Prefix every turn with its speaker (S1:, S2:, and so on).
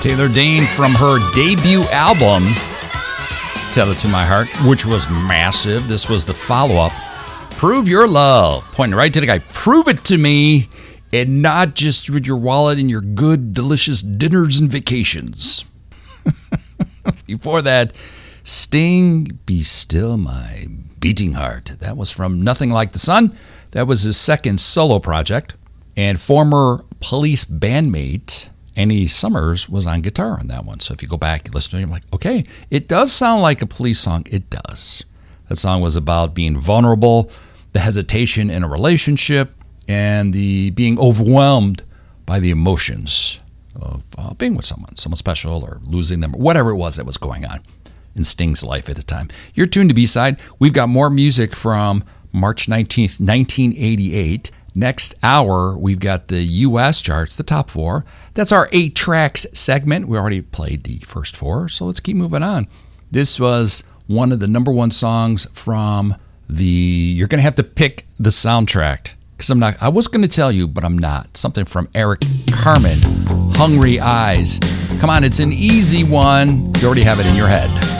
S1: Taylor Dayne from her debut album, Tell It To My Heart, which was massive. This was the follow-up, Prove Your Love. Pointing right to the guy, prove it to me, and not just with your wallet and your good, delicious dinners and vacations. Before that, Sting, Be Still My Beating Heart. That was from Nothing Like the Sun. That was his second solo project. And former Police bandmate Annie Summers was on guitar on that one. So if you go back and listen to it, you're like, okay, it does sound like a Police song. It does. That song was about being vulnerable, the hesitation in a relationship, and the being overwhelmed by the emotions of being with someone special or losing them, or whatever it was that was going on in Sting's life at the time. You're tuned to B-Side. We've got more music from March 19th, 1988. Next hour, we've got the U.S. charts, the top 4. That's our 8 tracks segment. We already played the first 4, so let's keep moving on. This was one of the number 1 songs from you're going to have to pick the soundtrack, because I was going to tell you, but I'm not. Something from Eric Carmen, Hungry Eyes. Come on, it's an easy one. You already have it in your head.